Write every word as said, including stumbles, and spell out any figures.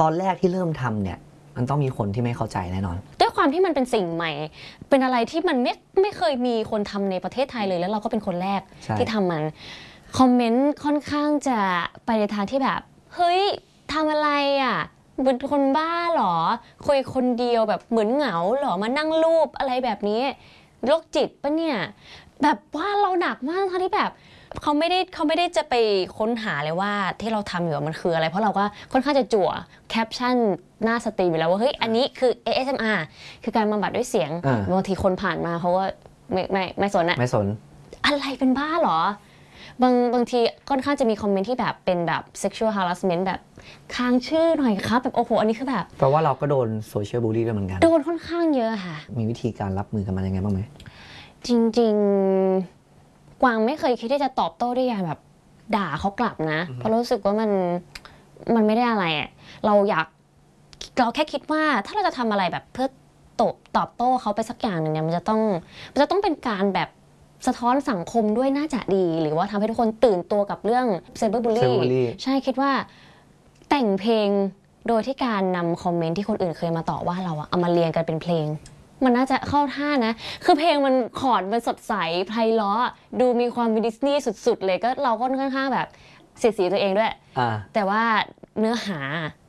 ตอนแรกที่เริ่มทำเนี่ยมันต้องมีคนที่ไม่เข้าใจแน่นอนด้วยความที่มันเป็นสิ่งใหม่เป็นอะไรที่มันไม่ไม่เคยมีคนทำในประเทศไทยเลยแล้วเราก็เป็นคนแรกที่ทำมันคอมเมนต์ค่อนข้างจะไปในทางที่แบบเฮ้ยทำอะไรอ่ะเป็นคนบ้าหรอคุยคนเดียวแบบเหมือนเหงาหรอมานั่งรูปอะไรแบบนี้โรคจิตปะเนี่ยแบบว่าเราหนักมากทั้งที่แบบเขาไม่ได้เขาไม่ได้จะไปค้นหาเลยว่าที่เราทำอยู่มันคืออะไรเพราะเราก็ค่อนข้างจะจั่วแคปชั่นหน้าสตรีมอยู่แล้วว่าเฮ้ยอันนี้คือ เอ เอส เอ็ม อาร์ คือการบำบัดด้วยเสียงบางทีคนผ่านมาเขาก็ไม่ไม่ไม่สนอะไม่สนอะไรเป็นบ้าหรอบางบางทีค่อนข้างจะมีคอมเมนต์ที่แบบเป็นแบบ sexual harassment แบบค้างชื่อหน่อยครับแบบโอ้โหอันนี้คือแบบเพราะว่าเราก็โดนโซเชียลบูลลี่ด้วยเหมือนกันโดนค่อนข้างเยอะค่ะมีวิธีการรับมือกับมันยังไงบ้างไหมจริงๆกวางไม่เคยคิดที่จะตอบโต้ด้วยการแบบด่าเขากลับนะเพราะรู้สึกว่ามันมันไม่ได้อะไรอ่ะเราอยากเราแค่คิดว่าถ้าเราจะทำอะไรแบบเพื่อตอบตอบโต้เขาไปสักอย่างหนึ่งเนี่ยมันจะต้องมันจะต้องเป็นการแบบสะท้อนสังคมด้วยน่าจะดีหรือว่าทำให้ทุกคนตื่นตัวกับเรื่องไซเบอร์บูลลี่ใช่คิดว่าแต่งเพลงโดยที่การนำคอมเมนต์ที่คนอื่นเคยมาต่อว่าเราอะเอามาเรียงกันเป็นเพลงมันน่าจะเข้าท่านะคือเพลงมันคอร์ดมันสดใสไพเราะดูมีความเป็นดิสนีย์สุดๆเลยก็เราก็ค่อนข้างแบบเสียดสีตัวเองด้วยแต่ว่าเนื้อหา